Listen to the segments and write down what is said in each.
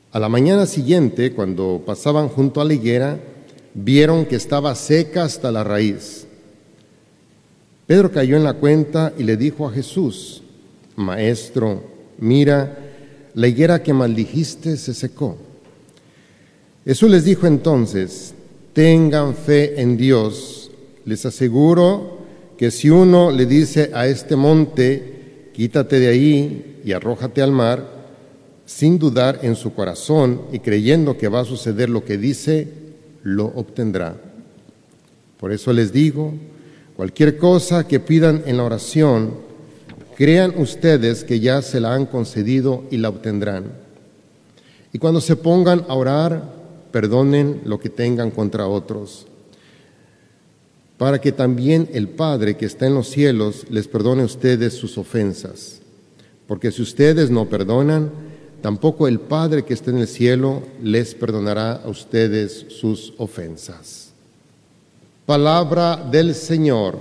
A la mañana siguiente, cuando pasaban junto a la higuera, vieron que estaba seca hasta la raíz. Pedro cayó en la cuenta y le dijo a Jesús: Maestro, mira, la higuera que maldijiste se secó. Jesús les dijo entonces: tengan fe en Dios. Les aseguro que si uno le dice a este monte, quítate de ahí y arrójate al mar, sin dudar en su corazón y creyendo que va a suceder lo que dice, lo obtendrá. Por eso les digo, cualquier cosa que pidan en la oración, crean ustedes que ya se la han concedido y la obtendrán. Y cuando se pongan a orar, perdonen lo que tengan contra otros, para que también el Padre que está en los cielos les perdone a ustedes sus ofensas. Porque si ustedes no perdonan, tampoco el Padre que está en el cielo les perdonará a ustedes sus ofensas. Palabra del Señor.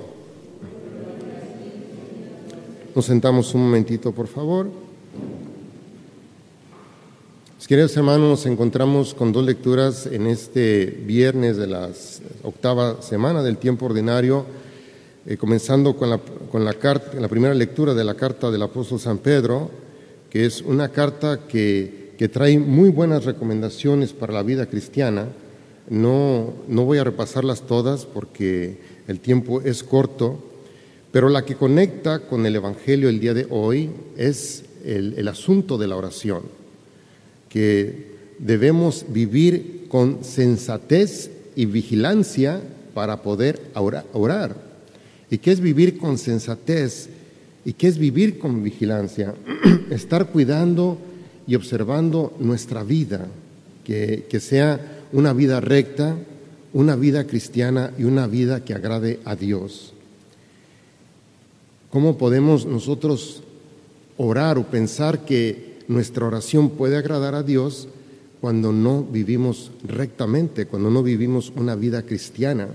Nos sentamos un momentito, por favor. Mis queridos hermanos, nos encontramos con dos lecturas en este viernes de la octava semana del tiempo ordinario, comenzando con la primera lectura de la carta del apóstol San Pedro, que es una carta que trae muy buenas recomendaciones para la vida cristiana. No voy a repasarlas todas porque el tiempo es corto, pero la que conecta con el Evangelio el día de hoy es el asunto de la oración, que debemos vivir con sensatez y vigilancia para poder orar. ¿Y qué es vivir con sensatez? ¿Y qué es vivir con vigilancia? Estar cuidando y observando nuestra vida, que sea una vida recta, una vida cristiana y una vida que agrade a Dios. ¿Cómo podemos nosotros orar o pensar que nuestra oración puede agradar a Dios cuando no vivimos rectamente, cuando no vivimos una vida cristiana?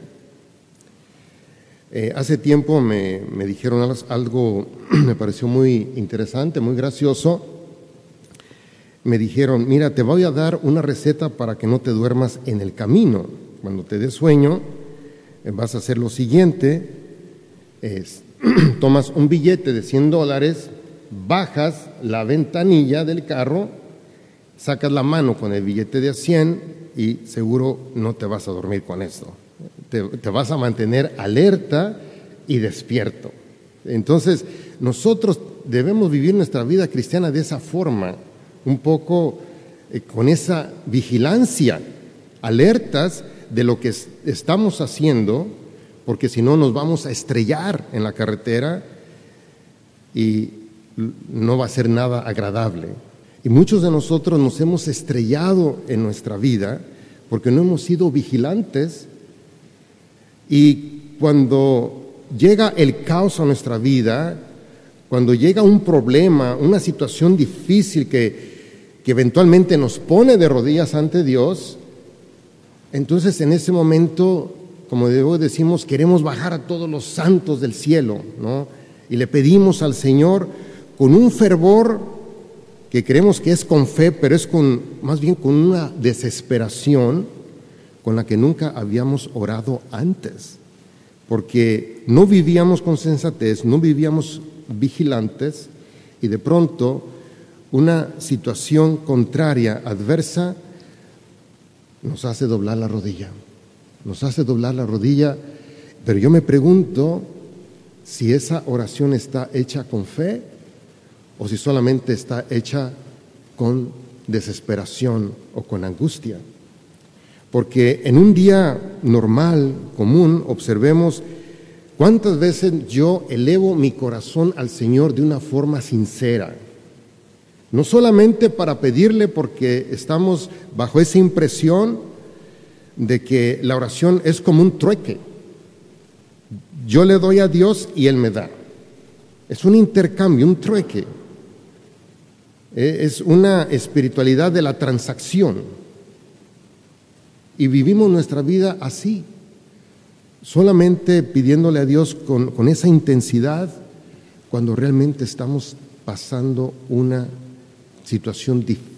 Hace tiempo me dijeron algo, me pareció muy interesante, muy gracioso. Me dijeron: mira, te voy a dar una receta para que no te duermas en el camino. Cuando te dé sueño, vas a hacer lo siguiente: tomas un billete de $100, bajas la ventanilla del carro, sacas la mano con el billete de 100 y seguro no te vas a dormir con esto. Te vas a mantener alerta y despierto. Entonces, nosotros debemos vivir nuestra vida cristiana de esa forma, un poco con esa vigilancia, alertas de lo que estamos haciendo, porque si no nos vamos a estrellar en la carretera y no va a ser nada agradable. Y muchos de nosotros nos hemos estrellado en nuestra vida porque no hemos sido vigilantes, y cuando llega el caos a nuestra vida, cuando llega un problema, una situación difícil que eventualmente nos pone de rodillas ante Dios, entonces en ese momento, como decimos, queremos bajar a todos los santos del cielo, ¿no? Y le pedimos al Señor con un fervor que creemos que es con fe, pero es más bien con una desesperación con la que nunca habíamos orado antes, porque no vivíamos con sensatez, no vivíamos vigilantes, y de pronto una situación contraria, adversa, nos hace doblar la rodilla, pero yo me pregunto si esa oración está hecha con fe o si solamente está hecha con desesperación o con angustia. Porque en un día normal, común, observemos cuántas veces yo elevo mi corazón al Señor de una forma sincera. No solamente para pedirle porque estamos bajo esa impresión de que la oración es como un trueque. Yo le doy a Dios y Él me da. Es un intercambio, un trueque. Es una espiritualidad de la transacción. Y vivimos nuestra vida así, solamente pidiéndole a Dios con esa intensidad, cuando realmente estamos pasando una situación